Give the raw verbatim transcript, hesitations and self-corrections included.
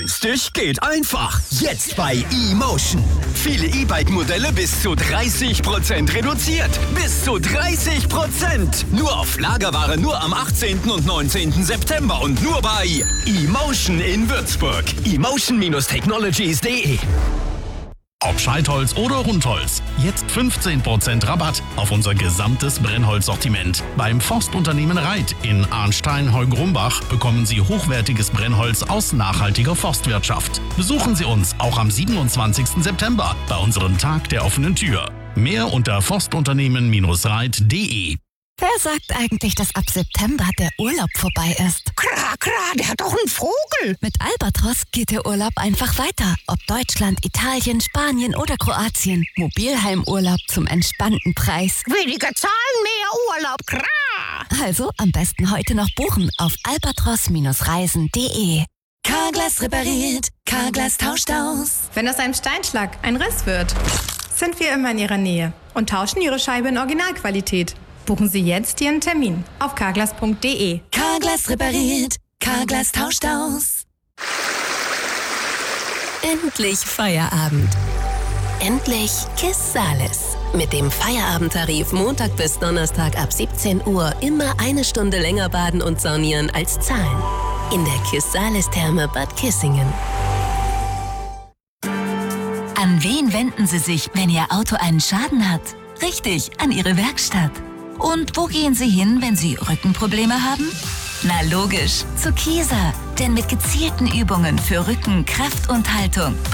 Günstig geht einfach. Jetzt bei eMotion. Viele E-Bike-Modelle bis zu dreißig Prozent reduziert. Bis zu dreißig Prozent. Nur auf Lagerware nur am achtzehnten und neunzehnten September und nur bei eMotion in Würzburg. emotion Bindestrich technologies Punkt de. Ob Scheitholz oder Rundholz, jetzt fünfzehn Prozent Rabatt auf unser gesamtes Brennholzsortiment. Beim Forstunternehmen Reit in Arnstein-Heugrumbach bekommen Sie hochwertiges Brennholz aus nachhaltiger Forstwirtschaft. Besuchen Sie uns auch am siebenundzwanzigsten September bei unserem Tag der offenen Tür. Mehr unter forstunternehmen Reit punkt de. Wer sagt eigentlich, dass ab September der Urlaub vorbei ist? Kra, kra, der hat doch einen Vogel. Mit Albatros geht der Urlaub einfach weiter. Ob Deutschland, Italien, Spanien oder Kroatien. Mobilheimurlaub zum entspannten Preis. Weniger Zahlen, mehr Urlaub. Kra. Also am besten heute noch buchen auf albatros Reisen punkt de. Carglass repariert, Carglass tauscht aus. Wenn aus einem Steinschlag ein Riss wird, sind wir immer in Ihrer Nähe und tauschen Ihre Scheibe in Originalqualität. Buchen Sie jetzt Ihren Termin auf carglass punkt de. Carglass repariert, Carglass tauscht aus. Endlich Feierabend. Endlich Kiss Sales. Mit dem Feierabendtarif Montag bis Donnerstag ab siebzehn Uhr immer eine Stunde länger baden und saunieren als zahlen. In der Kiss Sales Therme Bad Kissingen. An wen wenden Sie sich, wenn Ihr Auto einen Schaden hat? Richtig, an Ihre Werkstatt. Und wo gehen Sie hin, wenn Sie Rückenprobleme haben? Na logisch, zu Kieser. Denn mit gezielten Übungen für Rücken, Kraft und Haltung